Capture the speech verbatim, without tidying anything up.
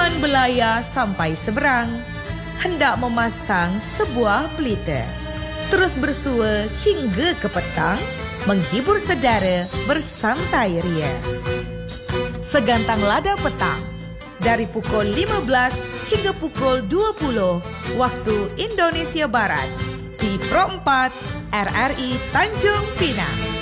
tujuan belaya sampai seberang, hendak memasang sebuah pelita. Terus bersua hingga ke petang, menghibur saudara bersantai ria. Segantang lada petang, dari pukul lima belas hingga pukul dua puluh waktu Indonesia Barat, di Pro empat R R I Tanjung Pinang.